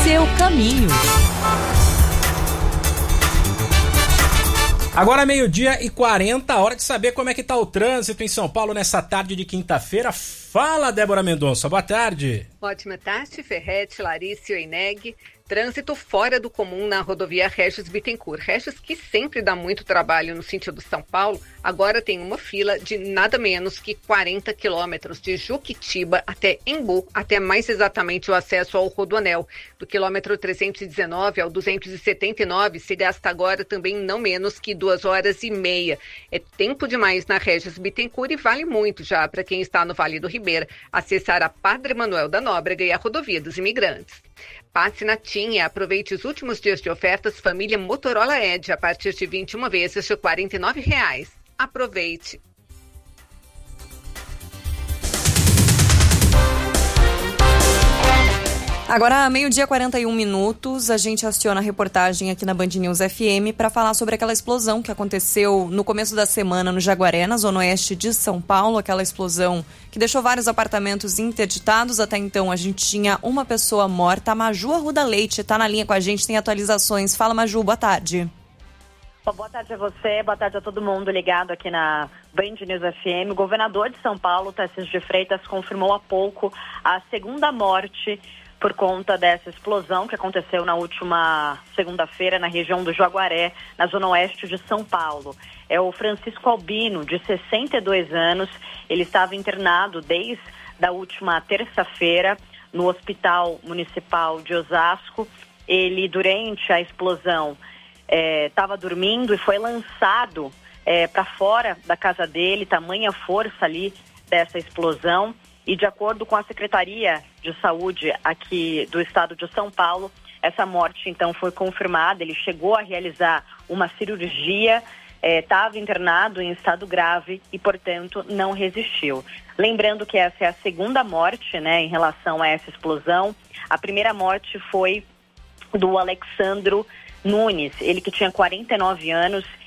seu caminho. Agora 12h40, hora de saber como é que tá o trânsito em São Paulo nessa tarde de quinta-feira. Fala, Débora Mendonça, boa tarde. Ótima tarde, Ferrete, Larissa e Oineg. Trânsito fora do comum na rodovia Regis Bittencourt. Regis, que sempre dá muito trabalho no sentido São Paulo, agora tem uma fila de nada menos que 40 quilômetros de Juquitiba até Embu, até mais exatamente o acesso ao Rodoanel. Do quilômetro 319 ao 279 se gasta agora também não menos que 2 horas e meia. É tempo demais na Regis Bittencourt e vale muito já para quem está no Vale do Ribeira acessar a Padre Manuel da Nóbrega e a Rodovia dos Imigrantes. Passe na TIM e aproveite os últimos dias de ofertas família Motorola Edge a partir de 21 vezes de R$ 49,00. Aproveite! Agora, 12h41, a gente aciona a reportagem aqui na Band News FM para falar sobre aquela explosão que aconteceu no começo da semana no Jaguaré, na zona oeste de São Paulo, aquela explosão que deixou vários apartamentos interditados. Até então, a gente tinha uma pessoa morta. A Maju Arruda Leite está na linha com a gente, tem atualizações. Fala, Maju, boa tarde. Boa tarde a você, boa tarde a todo mundo ligado aqui na Band News FM. O governador de São Paulo, Tarcísio de Freitas, confirmou há pouco a segunda morte por conta dessa explosão que aconteceu na última segunda-feira na região do Jaguaré, na zona oeste de São Paulo. É o Francisco Albino, de 62 anos. Ele estava internado desde a última terça-feira no Hospital Municipal de Osasco. Ele, durante a explosão, estava dormindo e foi lançado para fora da casa dele, tamanha força ali dessa explosão. E de acordo com a Secretaria de Saúde aqui do estado de São Paulo, essa morte então foi confirmada. Ele chegou a realizar uma cirurgia, estava internado em estado grave e, portanto, não resistiu. Lembrando que essa é a segunda morte, né, em relação a essa explosão. A primeira morte foi do Alexandro Nunes, ele que tinha 49 anos